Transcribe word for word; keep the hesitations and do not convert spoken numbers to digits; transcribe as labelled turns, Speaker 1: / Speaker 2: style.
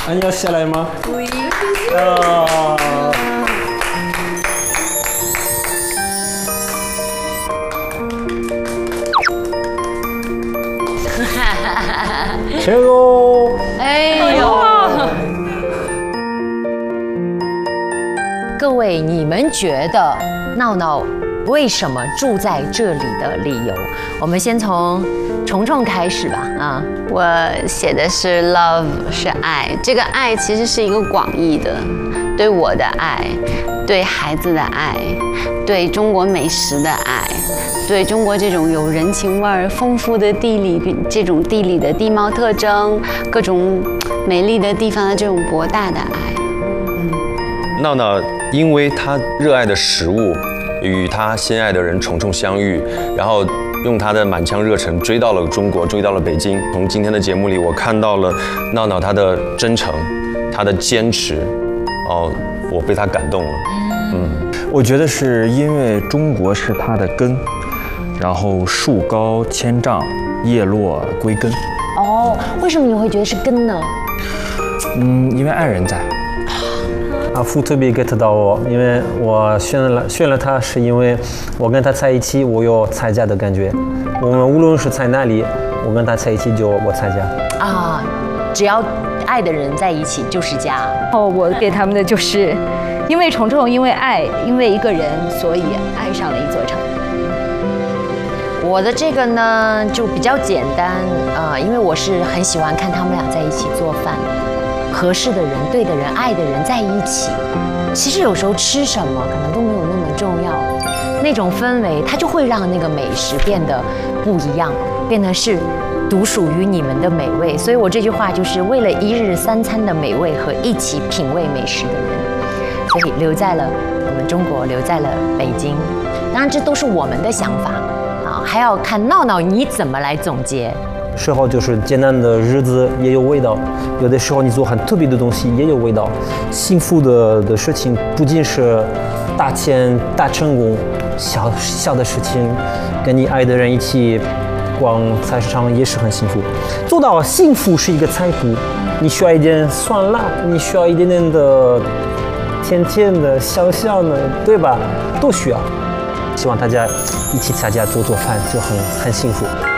Speaker 1: 安要下来吗？
Speaker 2: 对。
Speaker 1: 啊。최고！
Speaker 3: 哎呦！各位，你们觉得闹闹为什么住在这里的理由？我们先从虫虫开始吧。啊，
Speaker 2: 我写的是 love 是爱，这个爱其实是一个广义的，对我的爱，对孩子的爱，对中国美食的爱。对中国这种有人情味儿、丰富的地理，这种地理的地貌特征，各种美丽的地方的这种博大的爱。
Speaker 4: 嗯，闹闹因为他热爱的食物，与他心爱的人虫虫相遇，然后用他的满腔热忱追到了中国，追到了北京。从今天的节目里，我看到了闹闹他的真诚，他的坚持，哦，我被他感动了。嗯，
Speaker 1: 我觉得是因为中国是他的根。然后树高千丈，叶落归根。
Speaker 3: 哦，为什么你会觉得是根呢？
Speaker 1: 嗯，因为爱人在。
Speaker 5: 阿福特别 get 到我，因为我选了选了他，是因为我跟他在一起，我有参加的感觉。我们无论是在哪里，我跟他在一起就我参加。
Speaker 3: 啊，只要爱的人在一起就是家。
Speaker 6: 哦，我给他们的就是，因为虫虫，因为爱，因为一个人，所以爱上了一座城。
Speaker 3: 我的这个呢就比较简单，呃，因为我是很喜欢看他们俩在一起做饭，合适的人、对的人、爱的人在一起。其实有时候吃什么可能都没有那么重要，那种氛围它就会让那个美食变得不一样，变得是独属于你们的美味。所以我这句话就是为了一日三餐的美味和一起品味美食的人，所以留在了我们中国，留在了北京。当然，这都是我们的想法。还要看闹闹你怎么来总结。
Speaker 5: 时候就是简单的日子也有味道，有的时候你做很特别的东西也有味道。幸福的的事情不仅是大钱大成功，小小的事情，跟你爱的人一起逛菜市场也是很幸福。做到幸福是一个菜谱，你需要一点酸辣，你需要一点点的甜甜的、香香的，对吧？都需要。希望大家一起在家做做饭，就很很幸福。